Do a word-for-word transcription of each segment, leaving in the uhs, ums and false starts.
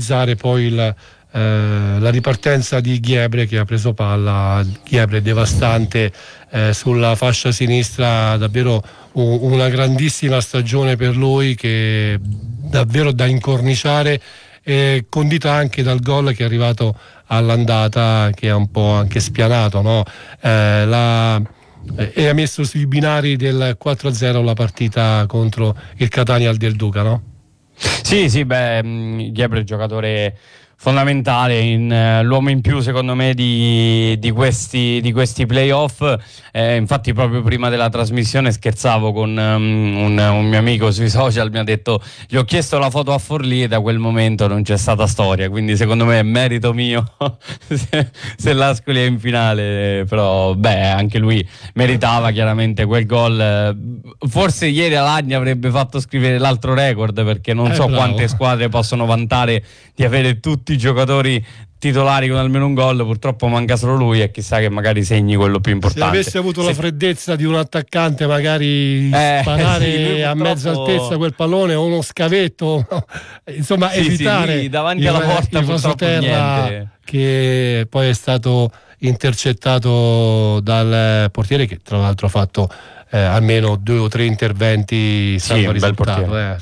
analizzare poi il Eh, la ripartenza di Giebre, che ha preso palla. Giebre devastante eh, sulla fascia sinistra, davvero un, una grandissima stagione per lui, che davvero da incorniciare, eh, condita anche dal gol che è arrivato all'andata, che ha un po' anche spianato, no? eh, la, eh, e ha messo sui binari del quattro a zero la partita contro il Catania al Del Duca, no? Sì, sì, beh, Giebre è un giocatore fondamentale, in, uh, l'uomo in più secondo me di, di questi, di questi playoff. Eh, infatti proprio prima della trasmissione scherzavo con um, un, un mio amico sui social, mi ha detto: gli ho chiesto la foto a Forlì e da quel momento non c'è stata storia, quindi secondo me è merito mio se, se l'Ascoli è in finale. Però beh, anche lui meritava chiaramente quel gol. Forse ieri Alagna avrebbe fatto scrivere l'altro record, perché non eh, so bravo. quante squadre possono vantare di avere tutti i giocatori titolari con almeno un gol. Purtroppo manca solo lui, e chissà che magari segni quello più importante. Se avesse avuto Se... la freddezza di un attaccante, magari eh, sparare sì, purtroppo... a mezza altezza quel pallone, o uno scavetto, insomma, sì, evitare sì, davanti il, alla porta il terra niente. Che poi è stato intercettato dal portiere, che tra l'altro ha fatto eh, almeno due o tre interventi salvo sì, risultato. Eh.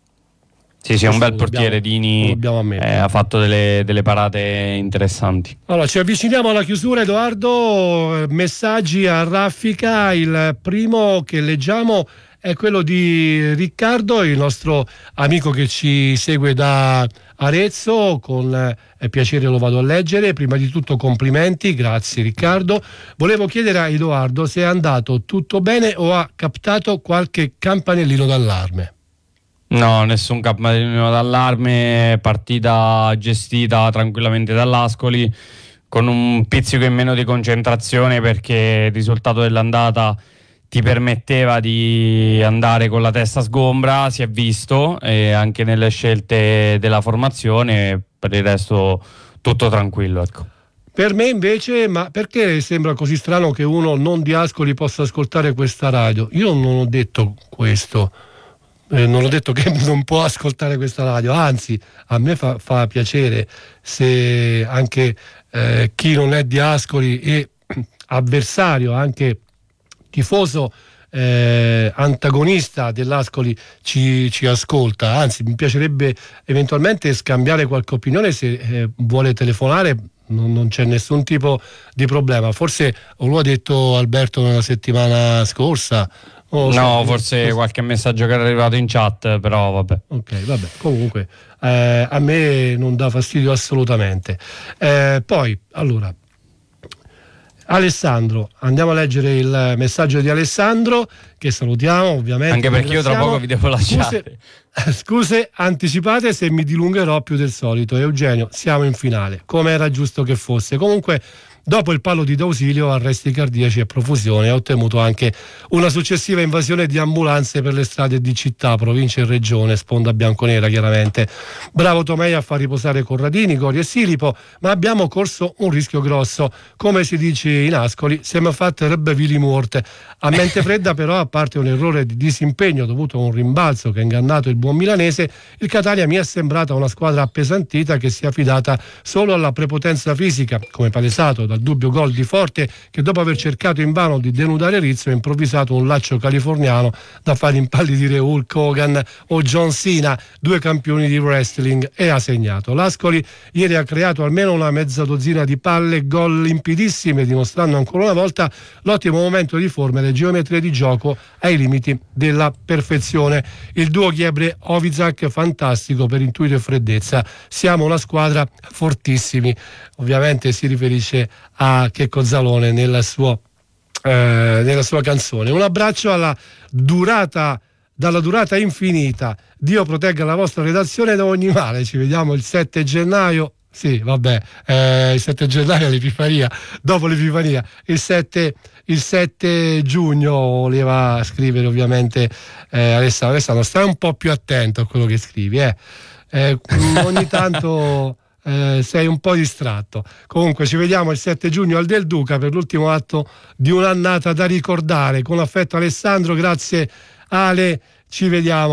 Sì, sì, è un bel dobbiamo, portiere. Dini eh, ha fatto delle, delle parate interessanti. Allora, ci avviciniamo alla chiusura, Edoardo. Messaggi a raffica. Il primo che leggiamo è quello di Riccardo, il nostro amico che ci segue da Arezzo. Con eh, piacere lo vado a leggere. Prima di tutto complimenti, grazie Riccardo. Volevo chiedere a Edoardo se è andato tutto bene o ha captato qualche campanellino d'allarme. No, nessun campanellino d'allarme, partita gestita tranquillamente dall'Ascoli, con un pizzico in meno di concentrazione, perché il risultato dell'andata ti permetteva di andare con la testa sgombra, si è visto, e anche nelle scelte della formazione. Per il resto tutto tranquillo, ecco. Per me invece, ma perché sembra così strano che uno non di Ascoli possa ascoltare questa radio? Io non ho detto questo. Eh, non ho detto che non può ascoltare questa radio, anzi a me fa, fa piacere se anche eh, chi non è di Ascoli e avversario, anche tifoso eh, antagonista dell'Ascoli ci, ci ascolta. Anzi, mi piacerebbe eventualmente scambiare qualche opinione, se eh, vuole telefonare. Non, non c'è nessun tipo di problema. Forse lo ha detto Alberto nella settimana scorsa. Oh, no, sì, forse sì. Qualche messaggio che era arrivato in chat, però vabbè. Ok, vabbè, comunque eh, a me non dà fastidio assolutamente. Eh, poi, allora, Alessandro, andiamo a leggere il messaggio di Alessandro, che salutiamo ovviamente. Anche perché io tra poco vi devo lasciare. Scuse, scuse anticipate se mi dilungherò più del solito. Eugenio, siamo in finale, come era giusto che fosse. Comunque, dopo il palo di D'Ausilio, arresti cardiaci e profusione, ha ottenuto anche una successiva invasione di ambulanze per le strade di città, provincia e regione, sponda bianconera chiaramente. Bravo Tomei a far riposare Corradini, Gori e Silipo, ma abbiamo corso un rischio grosso. Come si dice in Ascoli, siamo fatte rebbevili morte. A mente fredda però, a parte un errore di disimpegno dovuto a un rimbalzo che ha ingannato il buon milanese, il Catania mi è sembrata una squadra appesantita che si è affidata solo alla prepotenza fisica, come palesato dal dubbio gol di Forte, che dopo aver cercato invano di denudare Rizzo ha improvvisato un laccio californiano da fare impallidire Hulk Hogan o John Cena, due campioni di wrestling, e ha segnato. L'Ascoli ieri ha creato almeno una mezza dozzina di palle, gol limpidissime, dimostrando ancora una volta l'ottimo momento di forma e le geometrie di gioco ai limiti della perfezione. Il duo Giebre-Ovizak fantastico per intuito e freddezza. Siamo una squadra fortissimi. Ovviamente si riferisce a Checco Zalone nella sua, eh, nella sua canzone. Un abbraccio alla durata, dalla durata infinita. Dio protegga la vostra redazione da ogni male. Ci vediamo il sette gennaio. Sì, vabbè, eh, il sette gennaio l'Epifania, dopo l'Epifania, il sette, il sette giugno voleva scrivere ovviamente eh, Alessandro. Alessandro, stai un po' più attento a quello che scrivi, eh. Eh, ogni tanto eh, sei un po' distratto. Comunque ci vediamo il sette giugno al Del Duca per l'ultimo atto di un'annata da ricordare. Con affetto Alessandro, grazie Ale, ci vediamo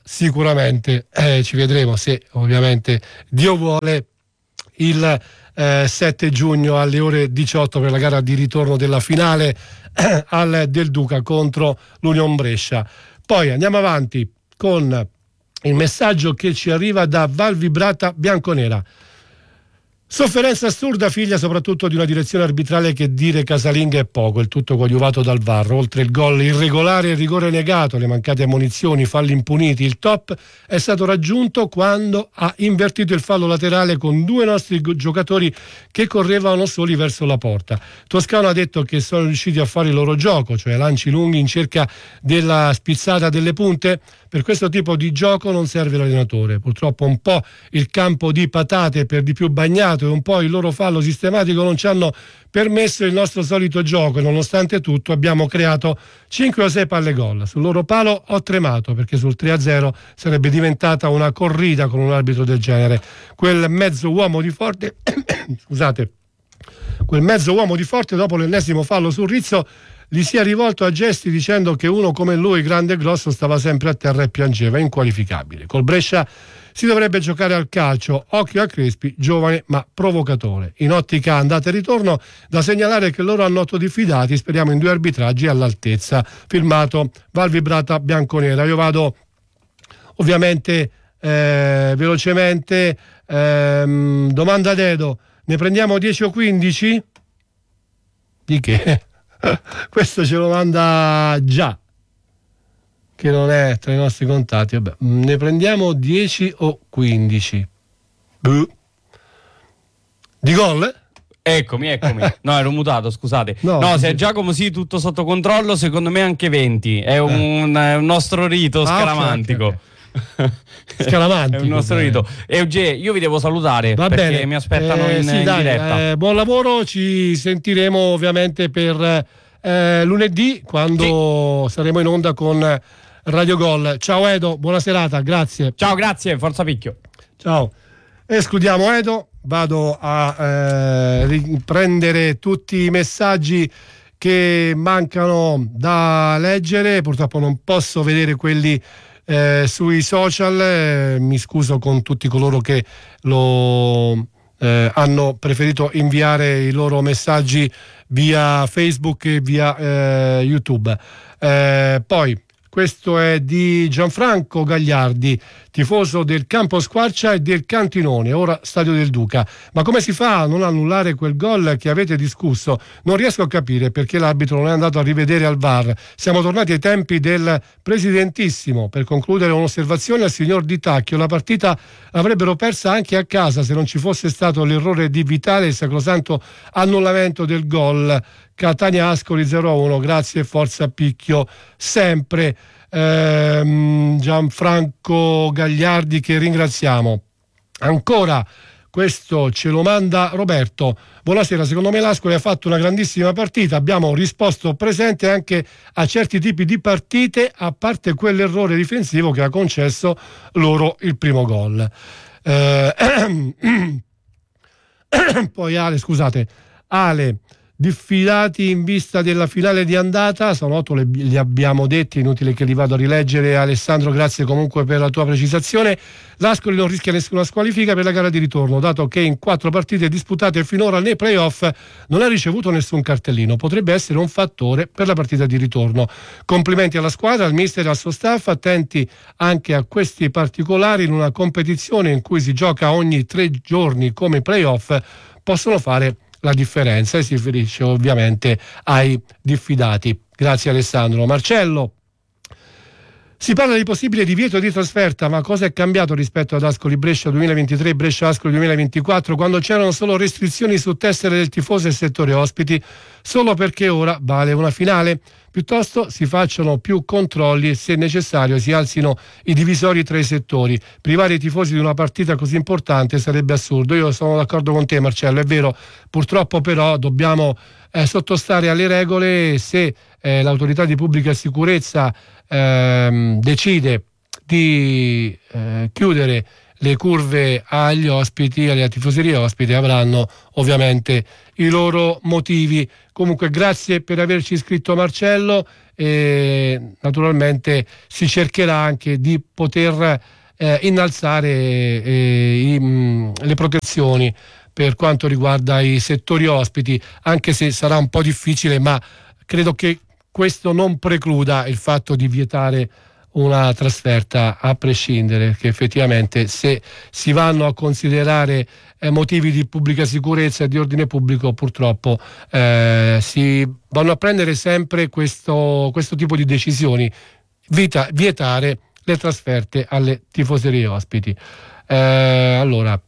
sicuramente eh, ci vedremo, se ovviamente Dio vuole, il eh, sette giugno alle ore diciotto per la gara di ritorno della finale eh, al Del Duca contro l'Union Brescia. Poi andiamo avanti con il messaggio che ci arriva da Val Vibrata Bianconera. Sofferenza assurda, figlia soprattutto di una direzione arbitrale che dire casalinga è poco, il tutto coadiuvato dal V A R. Oltre il gol irregolare e il rigore negato, le mancate ammonizioni, i falli impuniti, il top è stato raggiunto quando ha invertito il fallo laterale con due nostri giocatori che correvano soli verso la porta. Toscano ha detto che sono riusciti a fare il loro gioco, cioè lanci lunghi in cerca della spizzata delle punte. Per questo tipo di gioco non serve l'allenatore. Purtroppo un po' il campo di patate, per di più bagnato, e un po' il loro fallo sistematico non ci hanno permesso il nostro solito gioco, e nonostante tutto abbiamo creato cinque o sei palle gol. Sul loro palo ho tremato, perché sul tre a zero sarebbe diventata una corrida con un arbitro del genere. Quel mezzo uomo di forte scusate quel mezzo uomo di forte dopo l'ennesimo fallo sul Rizzo gli si è rivolto a gesti dicendo che uno come lui, grande e grosso, stava sempre a terra e piangeva, inqualificabile. Col Brescia si dovrebbe giocare al calcio, occhio a Crespi, giovane ma provocatore. In ottica andata e ritorno, da segnalare che loro hanno otto diffidati, speriamo in due arbitraggi all'altezza. Firmato Val Vibrata Bianconera. Io vado ovviamente eh, velocemente, ehm, domanda Dedo, ne prendiamo dieci o quindici? Di che? Questo ce lo manda già, che non è tra i nostri contatti. Vabbè, ne prendiamo dieci o quindici. Buh. Di gol? Eccomi, eccomi. No, ero mutato, scusate. No, no, se è Giacomo sì, tutto sotto controllo, secondo me anche venti. È un, eh. un nostro rito scaramantico. Ah, okay, okay. Scaramantico, è un nostro beh. rito. Euge, io vi devo salutare. Va perché bene. Mi aspettano eh, in, sì, in dai, diretta. Eh, buon lavoro, ci sentiremo ovviamente per eh, lunedì, quando sì. saremo in onda con Radio Gol. Ciao Edo, buona serata, grazie. Ciao, grazie, forza Picchio. Ciao. Escludiamo Edo, vado a eh, riprendere tutti i messaggi che mancano da leggere. Purtroppo non posso vedere quelli Eh, sui social, eh, mi scuso con tutti coloro che lo eh, hanno preferito inviare i loro messaggi via Facebook e via eh, YouTube. Eh, poi questo è di Gianfranco Gagliardi, tifoso del Campo Squarcia e del Cantinone, ora Stadio del Duca. Ma come si fa a non annullare quel gol che avete discusso? Non riesco a capire perché l'arbitro non è andato a rivedere al V A R. Siamo tornati ai tempi del presidentissimo. Per concludere, un'osservazione al signor Di Tacchio: la partita l'avrebbero persa anche a casa se non ci fosse stato l'errore di Vitale e il sacrosanto annullamento del gol. Catania Ascoli zero a uno, grazie, forza Picchio sempre. ehm, Gianfranco Gagliardi, che ringraziamo. Ancora questo ce lo manda Roberto: buonasera, secondo me l'Ascoli ha fatto una grandissima partita, abbiamo risposto presente anche a certi tipi di partite, a parte quell'errore difensivo che ha concesso loro il primo gol. eh, poi Ale, scusate Ale, diffidati in vista della finale di andata, sono otto, li abbiamo detti, inutile che li vado a rileggere. Alessandro, grazie comunque per la tua precisazione. L'Ascoli non rischia nessuna squalifica per la gara di ritorno, dato che in quattro partite disputate finora nei playoff non ha ricevuto nessun cartellino. Potrebbe essere un fattore per la partita di ritorno. Complimenti alla squadra, al mister e al suo staff, attenti anche a questi particolari in una competizione in cui si gioca ogni tre giorni come i playoff, possono fare la differenza, e si riferisce ovviamente ai diffidati. Grazie Alessandro. Marcello: si parla di possibile divieto di trasferta, ma cosa è cambiato rispetto ad Ascoli Brescia duemilaventitré, Brescia Ascoli duemilaventiquattro, quando c'erano solo restrizioni su tessere del tifoso e settore ospiti, solo perché ora vale una finale? Piuttosto si facciano più controlli e, se necessario, si alzino i divisori tra i settori. Privare i tifosi di una partita così importante sarebbe assurdo. Io sono d'accordo con te Marcello, è vero, purtroppo però dobbiamo eh, sottostare alle regole. Se eh, l'autorità di pubblica sicurezza ehm, decide di eh, chiudere le curve agli ospiti, alle tifoserie ospiti, avranno ovviamente i loro motivi. Comunque grazie per averci iscritto Marcello, e naturalmente si cercherà anche di poter eh, innalzare eh, i, mh, le protezioni per quanto riguarda i settori ospiti, anche se sarà un po' difficile, ma credo che questo non precluda il fatto di vietare una trasferta a prescindere, che effettivamente se si vanno a considerare eh, motivi di pubblica sicurezza e di ordine pubblico, purtroppo eh, si vanno a prendere sempre questo, questo tipo di decisioni, vita, vietare le trasferte alle tifoserie ospiti. Eh, allora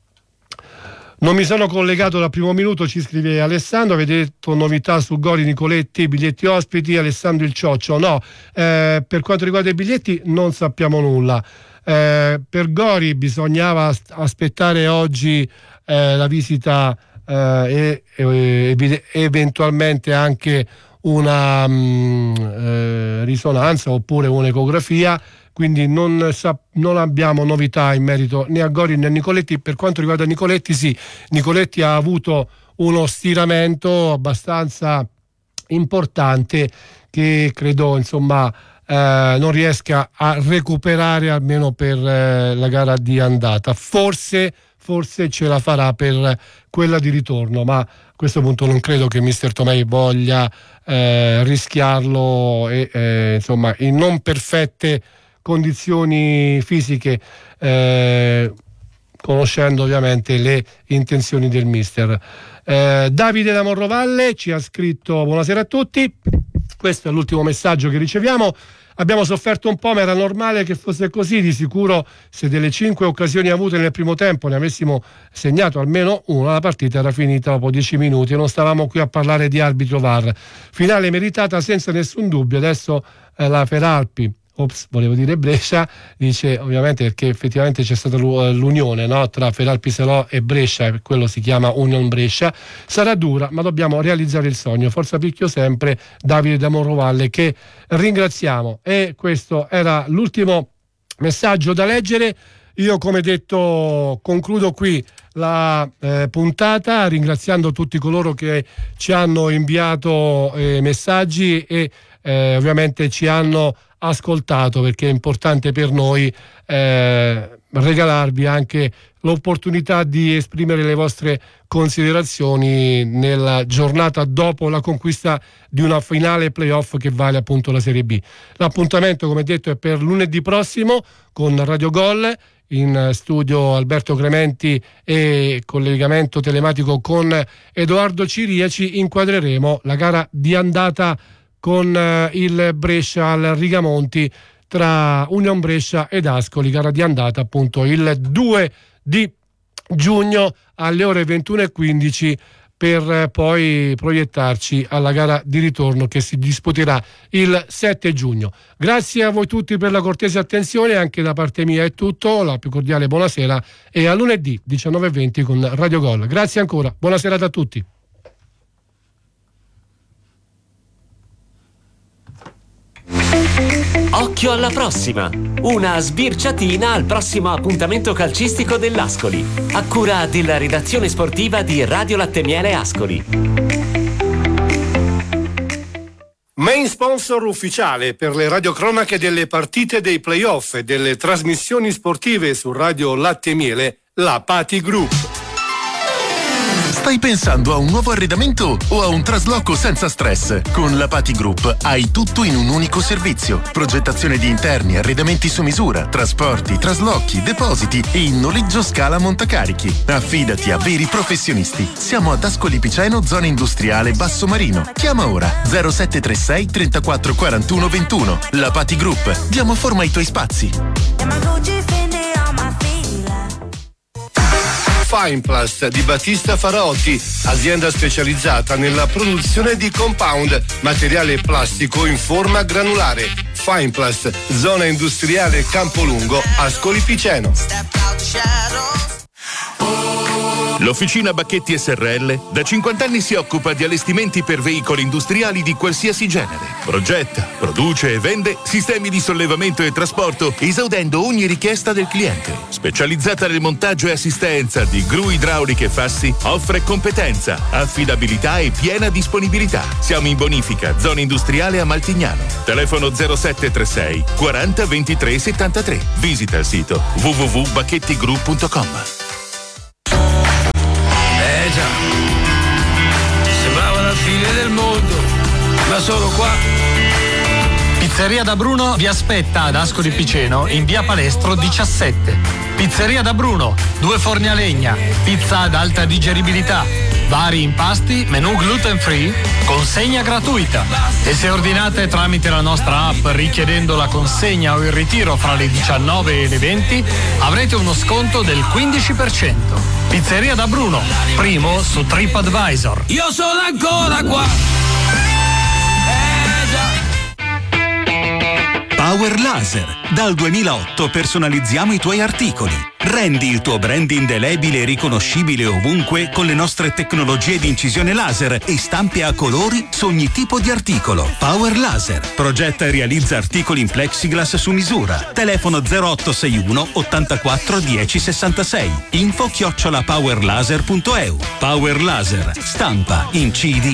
non mi sono collegato dal primo minuto, ci scrive Alessandro, avete detto novità su Gori, Nicoletti, biglietti ospiti, Alessandro il Cioccio, no, eh, per quanto riguarda i biglietti non sappiamo nulla, eh, per Gori bisognava aspettare oggi eh, la visita eh, e, e eventualmente anche una mh, eh, risonanza oppure un'ecografia, quindi non, sa, non abbiamo novità in merito né a Gori né a Nicoletti. Per quanto riguarda Nicoletti, sì, Nicoletti ha avuto uno stiramento abbastanza importante che credo insomma eh, non riesca a recuperare almeno per eh, la gara di andata. Forse, forse ce la farà per quella di ritorno, ma a questo punto non credo che mister Tomei voglia eh, rischiarlo e eh, insomma in non perfette condizioni fisiche, eh, conoscendo ovviamente le intenzioni del mister. eh, Davide da Morrovalle ci ha scritto: buonasera a tutti, questo è l'ultimo messaggio che riceviamo. Abbiamo sofferto un po', ma era normale che fosse così. Di sicuro, se delle cinque occasioni avute nel primo tempo ne avessimo segnato almeno una, la partita era finita dopo dieci minuti e non stavamo qui a parlare di arbitro V A R. Finale meritata senza nessun dubbio. Adesso eh, la Feralpi, ops, volevo dire Brescia, dice ovviamente perché effettivamente c'è stata l'unione, no, tra Feralpi Salò e Brescia, e per quello si chiama Union Brescia. Sarà dura, ma dobbiamo realizzare il sogno. Forza Picchio sempre. Davide da Morrovalle, che ringraziamo. E questo era l'ultimo messaggio da leggere. Io, come detto, concludo qui la eh, puntata ringraziando tutti coloro che ci hanno inviato eh, messaggi e eh, ovviamente ci hanno ascoltato, perché è importante per noi eh, regalarvi anche l'opportunità di esprimere le vostre considerazioni nella giornata dopo la conquista di una finale playoff che vale appunto la Serie B. L'appuntamento, come detto, è per lunedì prossimo con Radio Gol. In studio Alberto Crementi e collegamento telematico con Edoardo Ciriaci. Inquadreremo la gara di andata con eh, il Brescia al Rigamonti tra Union Brescia ed Ascoli, gara di andata appunto il due di giugno alle ore ventuno e quindici, per eh, poi proiettarci alla gara di ritorno che si disputerà il sette giugno. Grazie a voi tutti per la cortese attenzione, anche da parte mia è tutto, la più cordiale buonasera e a lunedì diciannove e venti con Radio Gol. Grazie ancora, buona serata a tutti. Occhio alla prossima! Una sbirciatina al prossimo appuntamento calcistico dell'Ascoli, a cura della redazione sportiva di Radio Latte Miele Ascoli. Main sponsor ufficiale per le radiocronache delle partite dei playoff e delle trasmissioni sportive su Radio Latte Miele, la Pati Group. Stai pensando a un nuovo arredamento o a un trasloco senza stress? Con la Pati Group hai tutto in un unico servizio. Progettazione di interni, arredamenti su misura, trasporti, traslochi, depositi e in noleggio scala montacarichi. Affidati a veri professionisti. Siamo ad Ascoli Piceno, zona industriale Basso Marino. Chiama ora zero sette tre sei trentaquattro quarantuno ventuno. La Pati Group. Diamo forma ai tuoi spazi. Fineplast di Battista Faraotti, azienda specializzata nella produzione di compound, materiale plastico in forma granulare. Fineplast, zona industriale Campolungo, Ascoli Piceno. L'Officina Bacchetti S R L da cinquanta anni si occupa di allestimenti per veicoli industriali di qualsiasi genere. Progetta, produce e vende sistemi di sollevamento e trasporto, esaudendo ogni richiesta del cliente. Specializzata nel montaggio e assistenza di gru idrauliche e fassi, offre competenza, affidabilità e piena disponibilità. Siamo in bonifica, zona industriale a Maltignano. Telefono zero sette tre sei quaranta ventitré settantatré. Visita il sito w w w punto bacchetti group punto com. Eh già, sembrava la fine del mondo, ma sono qua. Pizzeria da Bruno vi aspetta ad Ascoli Piceno in via Palestro diciassette. Pizzeria da Bruno, due forni a legna, pizza ad alta digeribilità, vari impasti, menù gluten free, consegna gratuita. E se ordinate tramite la nostra app richiedendo la consegna o il ritiro fra le diciannove e le venti, avrete uno sconto del quindici per cento. Pizzeria da Bruno, primo su TripAdvisor. Io sono ancora qua. Power Laser. Dal duemilaotto personalizziamo i tuoi articoli. Rendi il tuo brand indelebile e riconoscibile ovunque con le nostre tecnologie di incisione laser e stampe a colori su ogni tipo di articolo. Power Laser. Progetta e realizza articoli in plexiglass su misura. Telefono zero otto sei uno ottantaquattro dieci sessantasei. Info chiocciola powerlaser punto e u. Power Laser. Stampa, incidi,